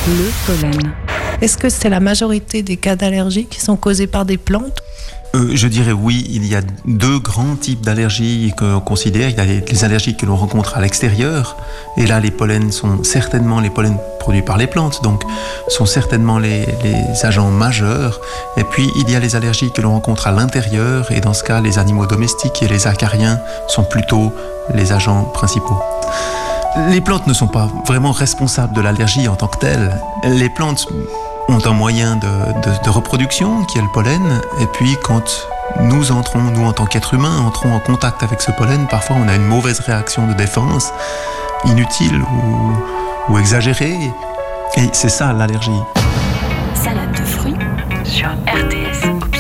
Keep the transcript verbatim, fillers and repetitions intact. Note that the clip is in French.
Le pollen. Est-ce que c'est la majorité des cas d'allergie qui sont causés par des plantes ? Euh, je dirais oui, il y a deux grands types d'allergies qu'on considère. Il y a les, les allergies que l'on rencontre à l'extérieur, et là les pollens sont certainement les pollens produits par les plantes, donc sont certainement les, les agents majeurs. Et puis il y a les allergies que l'on rencontre à l'intérieur, et dans ce cas les animaux domestiques et les acariens sont plutôt les agents principaux. Les plantes ne sont pas vraiment responsables de l'allergie en tant que telle. Les plantes ont un moyen de, de, de reproduction qui est le pollen, et puis quand nous entrons, nous en tant qu'êtres humains, entrons en contact avec ce pollen, parfois on a une mauvaise réaction de défense, inutile ou, ou exagérée, et c'est ça l'allergie. Salade de fruits sur R T S.